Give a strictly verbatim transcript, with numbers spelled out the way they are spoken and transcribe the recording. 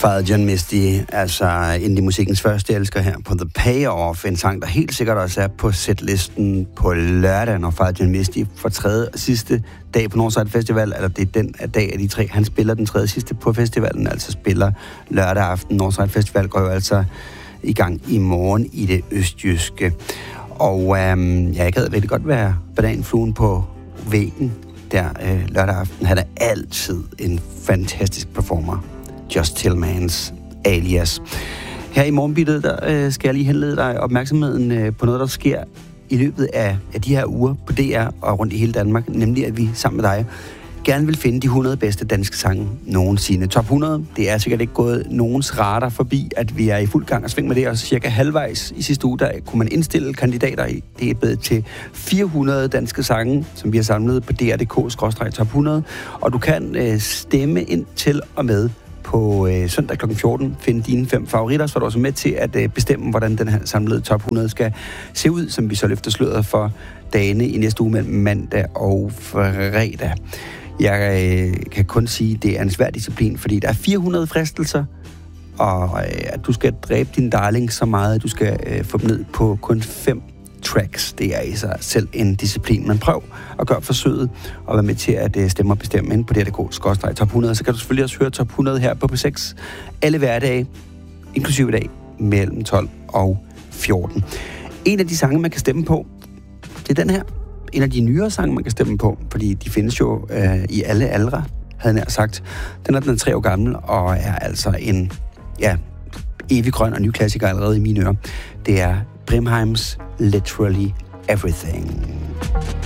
Father John Misty, altså indie-musikkens første elsker her på The Payoff, en sang, der helt sikkert også er på setlisten på lørdag, når Father John Misty for tredje og sidste dag på Northside Festival, eller det er den dag af de tre, han spiller den tredje sidste på festivalen, altså spiller lørdag aften. Northside Festival går jo altså i gang i morgen i det østjyske. Og øhm, ja, jeg kan rigtig godt være bananfluen på væggen der øh, lørdag aften. Han er altid en fantastisk performer. Just Tillmans alias. Her i morgenbittet, der øh, skal jeg lige henlede dig opmærksomheden øh, på noget, der sker i løbet af, af de her uger på D R og rundt i hele Danmark, nemlig at vi sammen med dig gerne vil finde de hundrede bedste danske sange nogensinde. Top hundrede, det er sikkert ikke gået nogens radar forbi, at vi er i fuld gang og sving med det, og cirka halvvejs i sidste uge, der kunne man indstille kandidater i. Det er blevet til fire hundrede danske sange, som vi har samlet på D R punktum d k skråstreg top hundrede, og du kan øh, stemme ind til og med på øh, søndag klokken fjorten, finde dine fem favoritter, så er du også med til at øh, bestemme, hvordan den her samlede top hundrede skal se ud, som vi så løfter sløret for dagene i næste uge mellem mandag og fredag. Jeg øh, kan kun sige, at det er en svær disciplin, fordi der er fire hundrede fristelser, og øh, at du skal dræbe din darling så meget, at du skal øh, få dem ned på kun fem tracks. Det er i sig selv en disciplin. Men prøv at gøre forsøget og være med til at øh, stemme og bestemme ind på D R punktum d k skråstreg top hundrede. Så kan du selvfølgelig også høre top hundrede her på P seks alle hverdage, inklusive i dag, mellem tolv og fjorten. En af de sange, man kan stemme på, det er den her. En af de nyere sange, man kan stemme på, fordi de findes jo øh, i alle aldre, havde jeg nær sagt. Den er den er tre år gammel, og er altså en, ja, evig grøn og ny klassiker allerede i mine ører. Det er Brimheims Literally Everything.